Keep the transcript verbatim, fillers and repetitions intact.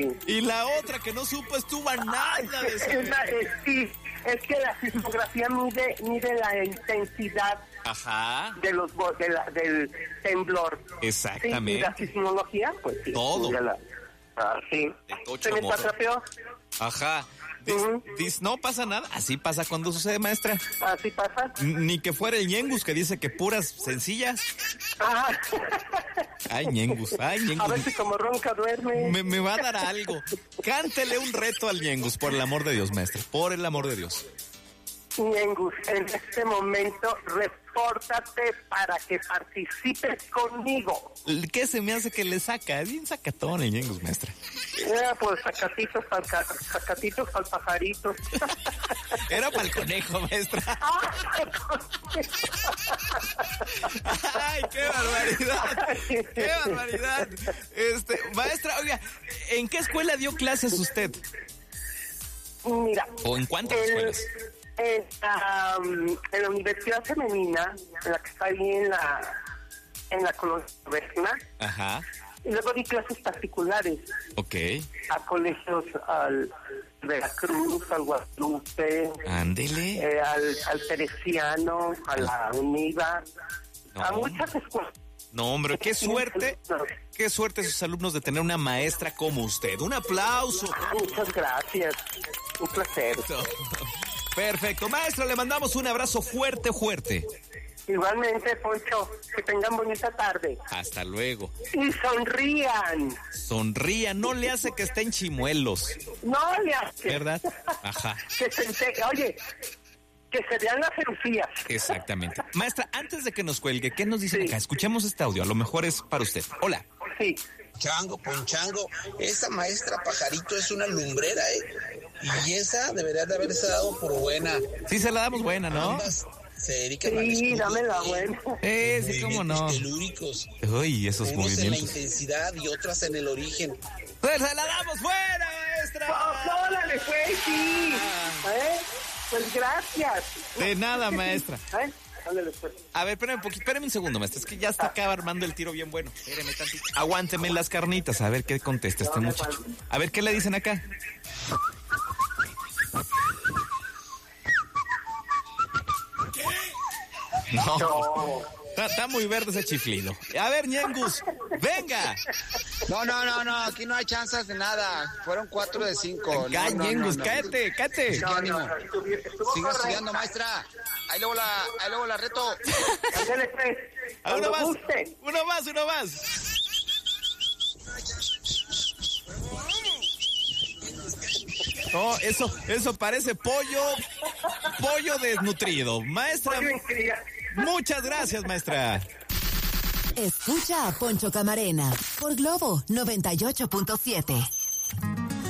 Y la otra que no supo estuvo a nada de es, la, es, sí, es que la sismografía mide, mide la intensidad Ajá. de los de la, del temblor. Exactamente. Sí, y la sismología, pues sí. Todo. La, ah, sí. ¿Se me patrapeó? Ajá. Dis, uh-huh. dis, no pasa nada, así pasa cuando sucede, maestra. Así pasa. Ni que fuera el Ñengus que dice que puras sencillas. Ah. Ay, Ñengus, ay, Ñengus. A ver si como ronca duerme. Me, me va a dar algo. Cántele un reto al Ñengus, por el amor de Dios, maestra, por el amor de Dios. Ñengus, en este momento repórtate para que participes conmigo. ¿Qué se me hace que le saca? Es bien sacatón el Ñengus, maestra. Era pues sacatitos para sacatitos para el pajarito. Era para el conejo, maestra. Ay, qué barbaridad. Qué barbaridad. Este, maestra, oiga, ¿en qué escuela dio clases usted? Mira. ¿O en cuántas el... escuelas? En, um, en la Universidad Femenina, en la que está ahí en la en la colonia Berna. Ajá. Y luego di clases particulares. Ok. A colegios, al Veracruz, al Guadalupe. Ándele. Eh, al, al Teresiano, a la UNIVA. No. A muchas escuelas. No, hombre, qué suerte. Qué suerte sus alumnos de tener una maestra como usted. Un aplauso. Muchas gracias. Un placer. Perfecto, maestro, le mandamos un abrazo fuerte, fuerte. Igualmente, Poncho, que tengan bonita tarde. Hasta luego. Y sonrían. Sonrían, no le hace que estén chimuelos. No le hace. ¿Verdad? Ajá. Que se, oye, que se vean las encías. Exactamente. Maestra, antes de que nos cuelgue, ¿qué nos dicen sí. acá? Escuchemos este audio, a lo mejor es para usted. Hola. Sí. Chango, Ponchango, esa maestra Pajarito es una lumbrera, ¿eh? Y esa debería de haberse dado por buena. Sí, se la damos buena, ¿no? Ambas se dedican sí, dame la buena. Eh, sí, cómo no. Telúricos. Uy, esos Unos movimientos. en la intensidad y otras en el origen. Pues se la damos buena, maestra. Oh, órale, pues, sí. ¿Eh? Pues gracias. De nada, maestra. ¿Eh? Pues. A ver, espérame un poquito, espérame un segundo, maestra. Es que ya está acá armando el tiro bien bueno. Espérame tantito. Aguánteme las carnitas, a ver qué contesta este muchacho. A ver, ¿qué le dicen acá? No, no. Está, está muy verde ese chiflido. A ver, Ñengus, venga. No, no, no, no, aquí no hay chances de nada. Fueron cuatro de cinco. Acá, no, Ñengus, no, no, cállate, no. cállate. Sí, ánimo. Sigue estudiando, maestra. Ahí luego la, ahí luego la reto. A uno más, uno más, uno más. No, eso, eso parece pollo, pollo desnutrido. Maestra, muchas gracias, maestra. Escucha a Poncho Camarena por Globo noventa y ocho punto siete.